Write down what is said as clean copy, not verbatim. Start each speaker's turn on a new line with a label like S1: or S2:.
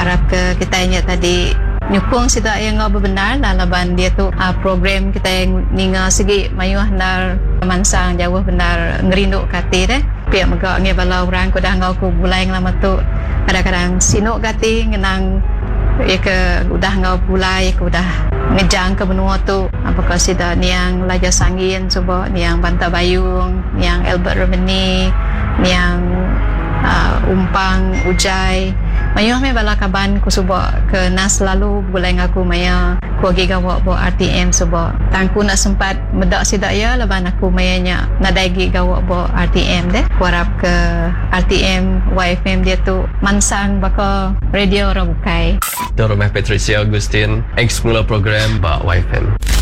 S1: harap ke kita ingat tadi nyukung sida yang ngau benar lalaban dia tu program kita yang ninga segi mayuh nar mansang jauh benar ngerinduk kati deh pihak megak nge balau orang ko dah ngau ku bulai lama tu kadang-kadang sinuk kati ngenang ya ke udah ngau bulai ku udah ngejang ke benua tu apakah sida niang Laja Sangin coba niang Banta Bayung niang Albert Romani niang Umpang Ujai mayuh me bala kaban ku suba ke nas lalu bulai ngaku maya ku agi gawak bo RTM suba tangku nak sempat medak sidak ya laban aku mayanya nadaigi gawak bo RTM deh ku harap ke RTM YFM dia tu mansang baka radio orang bukai
S2: Dorong Patricia Agustin ex mula program ba YFM